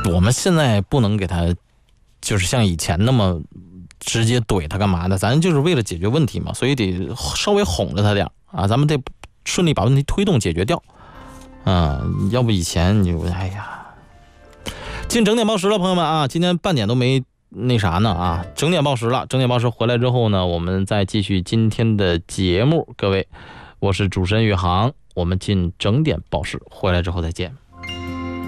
我们现在不能给他就是像以前那么直接怼他干嘛的，咱就是为了解决问题嘛，所以得稍微哄着他点啊，咱们得顺利把问题推动解决掉要不以前你哎呀，进整点报时了，朋友们啊，今天半点都没那啥呢啊，整点报时了，整点报时回来之后呢，我们再继续今天的节目，各位，我是主持人宇航，我们进整点报时回来之后再见。